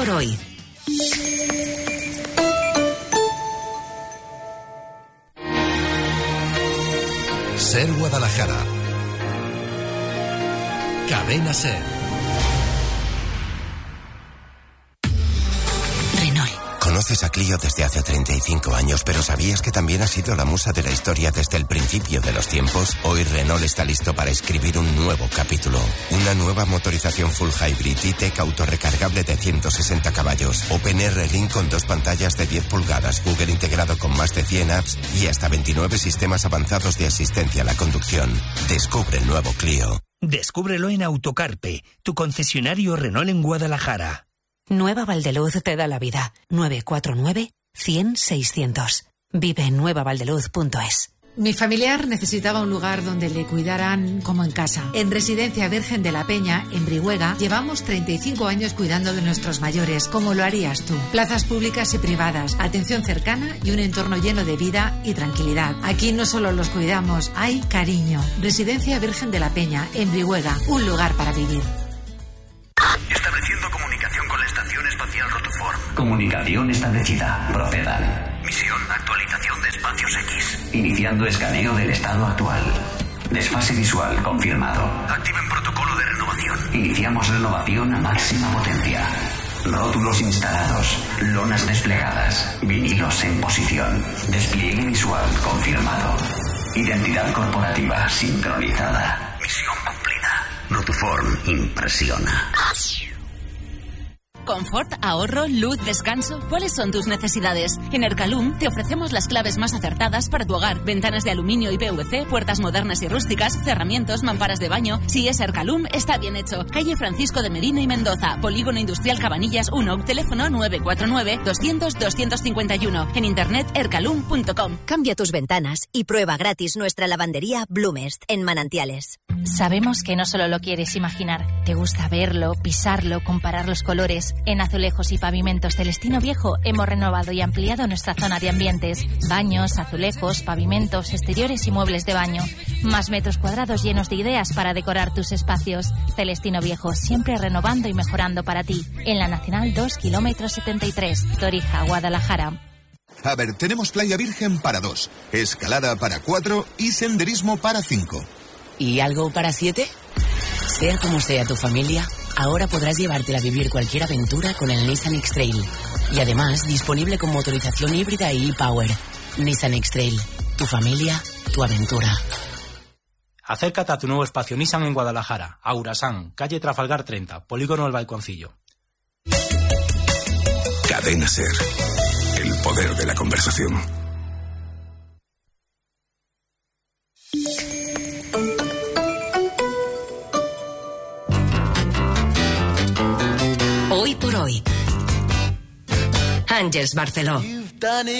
por hoy. Ser Guadalajara. Cadena Ser. Conoces a Clio desde hace 35 años, pero ¿sabías que también ha sido la musa de la historia desde el principio de los tiempos? Hoy Renault está listo para escribir un nuevo capítulo. Una nueva motorización full hybrid E-Tech autorrecargable de 160 caballos. OpenR Link con 2 pantallas de 10 pulgadas, Google integrado con más de 100 apps y hasta 29 sistemas avanzados de asistencia a la conducción. Descubre el nuevo Clio. Descúbrelo en Autocarpe, tu concesionario Renault en Guadalajara. Nueva Valdeluz te da la vida. 949-100-600. Vive en nuevavaldeluz.es. Mi familiar necesitaba un lugar donde le cuidaran como en casa. En Residencia Virgen de la Peña, en Brihuega, llevamos 35 años cuidando de nuestros mayores, como lo harías tú. Plazas públicas y privadas, atención cercana y un entorno lleno de vida y tranquilidad. Aquí no solo los cuidamos, hay cariño. Residencia Virgen de la Peña, en Brihuega, un lugar para vivir. Estableciendo comunicación con la Estación Espacial Rotoform. Comunicación establecida. Procedan. Misión, actualización de espacios X. Iniciando escaneo del estado actual. Desfase visual confirmado. Activen protocolo de renovación. Iniciamos renovación a máxima potencia. Rótulos instalados. Lonas desplegadas. Vinilos en posición. Despliegue visual confirmado. Identidad corporativa sincronizada. Misión cumplida. Rotoform impresiona. Confort, ahorro, luz, descanso. ¿Cuáles son tus necesidades? En Ercalum te ofrecemos las claves más acertadas para tu hogar. Ventanas de aluminio y PVC, puertas modernas y rústicas, cerramientos, mamparas de baño. Si es Ercalum, está bien hecho. Calle Francisco de Medina y Mendoza, Polígono Industrial Cabanillas 1, teléfono 949-200-251. En internet ercalum.com. Cambia tus ventanas y prueba gratis nuestra lavandería Blumest en Manantiales. Sabemos que no solo lo quieres imaginar. Te gusta verlo, pisarlo, comparar los colores. En Azulejos y Pavimentos Celestino Viejo hemos renovado y ampliado nuestra zona de ambientes. Baños, azulejos, pavimentos, exteriores y muebles de baño. Más metros cuadrados llenos de ideas para decorar tus espacios. Celestino Viejo, siempre renovando y mejorando para ti. En la Nacional 2, kilómetro 73, Torija, Guadalajara. A ver, tenemos playa virgen para 2, escalada para 4 y senderismo para 5. ¿Y algo para 7? Sea como sea tu familia, ahora podrás llevártela a vivir cualquier aventura con el Nissan X-Trail. Y además, disponible con motorización híbrida y e-Power. Nissan X-Trail. Tu familia, tu aventura. Acércate a tu nuevo espacio Nissan en Guadalajara. Aurasan, calle Trafalgar 30, Polígono El Balconcillo. Cadena Ser. El poder de la conversación. Hoy por hoy. Àngels Barceló.